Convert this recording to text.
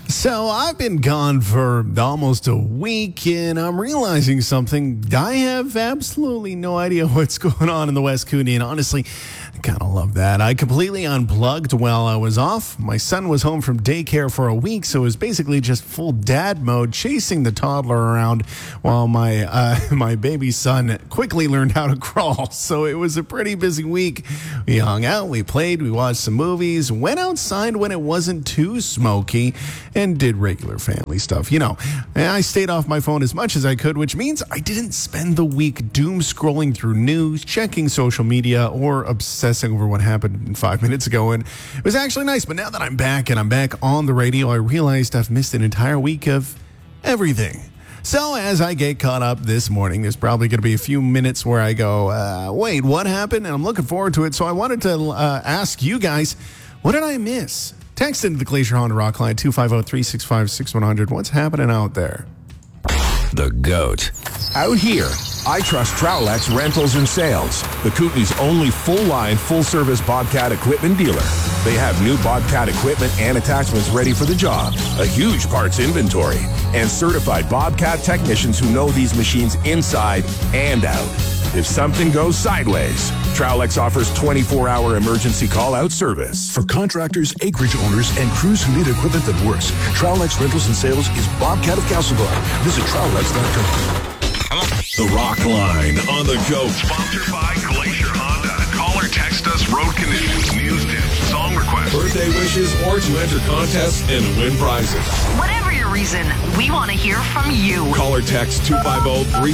So I've been gone for almost a week, and I'm realizing something. I have absolutely no idea what's going on in the West Kootenay, and honestly, I kind of love that. I completely unplugged while I was off. My son was home from daycare for a week, so it was basically just full dad mode, chasing the toddler around while my baby son quickly learned how to crawl. So it was a pretty busy week. We hung out, we played, we watched some movies, went outside when it wasn't too smoky, and did regular family stuff. You know, I stayed off my phone as much as I could, which means I didn't spend the week doom scrolling through news, checking social media, or obsessing over what happened 5 minutes ago. And it was actually nice. But now that I'm back and I'm back on the radio, I realized I've missed an entire week of everything. So as I get caught up this morning, there's probably going to be a few minutes where I go, wait, what happened? And I'm looking forward to it. So I wanted to ask you guys, what did I miss? Text into the Glacier Honda Rock line 250-365-6100. What's happening out there? The GOAT. Out here, I trust Trowlex Rentals and Sales, the Kootenay's only full-line, full-service Bobcat equipment dealer. They have new Bobcat equipment and attachments ready for the job, a huge parts inventory, and certified Bobcat technicians who know these machines inside and out. If something goes sideways, Trowlex offers 24-hour emergency call-out service. For contractors, acreage owners, and crews who need equipment that works, Trowlex Rentals and Sales is Bobcat of Castlegar. Visit Trowlex.com. The Rock Line on the GOAT. Sponsored by Glacier Honda. Call or text us road conditions, news tips, song requests, birthday wishes, or to enter contests and win prizes. Whatever your reason, we want to hear from you. Call or text 250-3